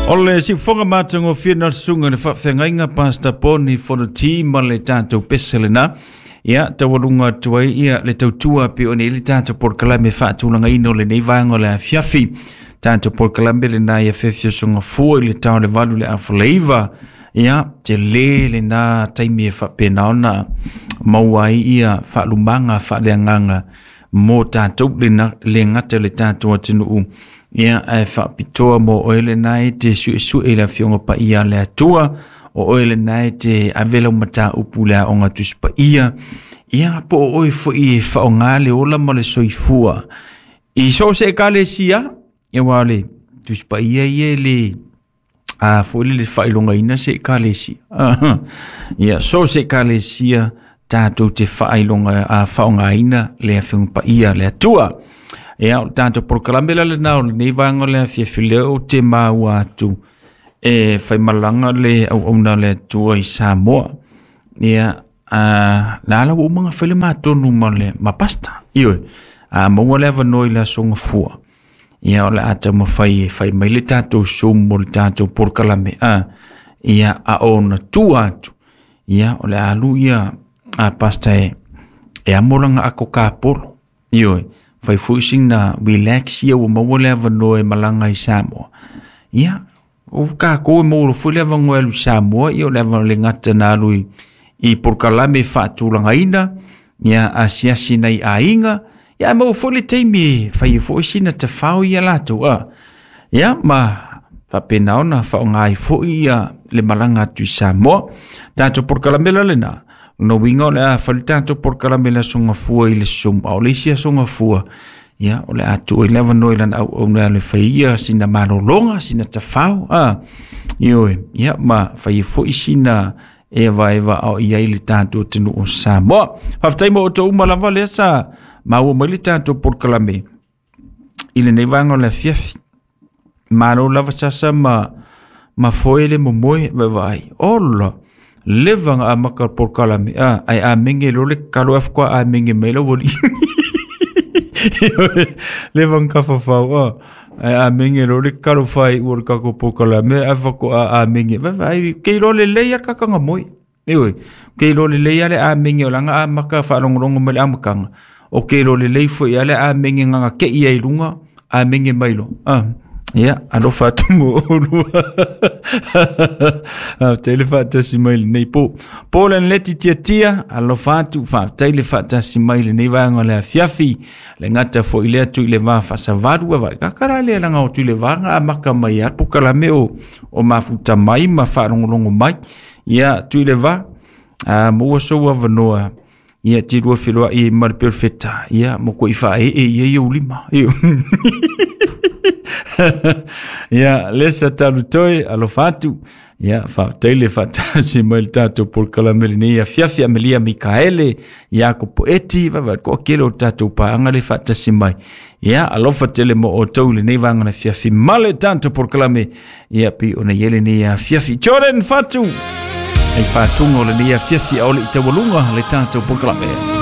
Ole si fonga matango fina sunga le whawhengainga pasta poni for the team ma le tātou peselena. Ia, tawarunga tuai ia le tautua pe o ne le tātou por kalame whaatulanga ino le nei vanga le fiafi. Tātou por kalame le nā ia whewhia sunga fua le tau le walu le awhaleiva. Ia, te le nā taimi e whapena ona mauai ia whaalumanga whaaleanganga mō tātou le ngata le tātou atinu u. Ia e whapitoa mo oele nai te sue la fionga pa ia le atua o oele nai te avela umata upu lea o ngā tuspa ia. Ia po oi fo i whaonga le ola mo le soifua. I so se ka le sia, ia wale tuspa ia le fo le whailonga ina se ka le sia. Ia so se ka le sia tātou te whailonga whaonga ina le a fionga pa ia le atua. Ia o tātou porkalambela le nao le nei vanga le fiafile o te mau atu e whai malanga le au auna le atua i Samoa. Ia nāla o mga whele mātonu ma le mapasta. Ioi, maua le avanoi le songa fua. Ia o le ata ma whai mai le tātou sumo le tātou porkalame. Ia a ona tu atu. Ia o le alu ia a pasta e amolanga ako ka polo. Ioi. Fai fuising na relax ia o mawale avanoe malanga i Samoa. Ia, o ka koe mauro fule avangoe alu Samoa, ia o le avanoe ngata na alu i porkalame whaatulanga ina, ia asiasi nei a inga, ia mau fule teimi, fai fuising na te whao ia lato, ia, ma whapena ona whaongai fui ia le malanga atu i Samoa, tātou porkalame lalena. No winga le a falitato por caramela songa fua i le sum au le sia songa fua ia o le atu i leva no ilan au le faia sina malolonga sina tafau ia ma fai fo sina eva au ia le tanto tenu o Samoa haftaimo o to malava le sa ma o le tanto por calame ile ne vanga le fief malo lava sa ma foi le momoe vai olla levang a makar por kalame ai a menge lo le kalo afkwa a menge melo woli levang ka fa ai a menge lo le kalo fai ur ka ko por kalame afko a menge vai ke lo le leia ka ka moi ewe ke lo le leia le a menge langa a maka fa longlong mele amkang o ke lo le leifo ya le a menge nga ke ia ilunga a menge mailo ia alo fatumo telefata simail nei po len leti tia alo fatu fa telefata simail nei vanga le fiafi le ngata fo ile tu ile va fa savadu va kakara le nga o tu le vanga maka mai ar pokala meo o mafuta mai ma fa longo mai ia tu ile va mo so wa vanoa ia tirua filwa i mar perfecta ia mo ko ifa e ulima ia lesa tarutoi alofatu ia fa tele fata simal tato por calamelinia fiafi amelia Mikaele Jacob eti va ko kelo tato pa angale fata simai ia alofa tele mo o tole nei vanga na fiafi male tanto por calame ia pi ona yele ni fiafi choren fatu ai fatungo le ni fiafi ole itawalunga le tanto por calame